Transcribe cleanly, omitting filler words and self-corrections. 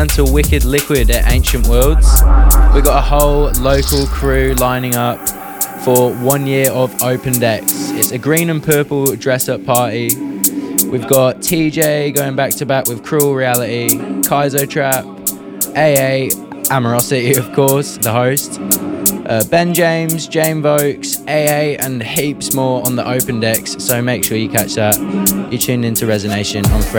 to Wicked Liquid at Ancient Worlds. We've got a whole local crew lining up for 1 year of Open Decks. It's a green and purple dress-up party. We've got TJ going back-to-back with Cruel Reality, Kaizo Trap, AA, Amorosity, of course, the host, Ben James, Jane Vokes, AA, and heaps more on the Open Decks, so make sure you catch that. You're tuned into Resonation on Fresh.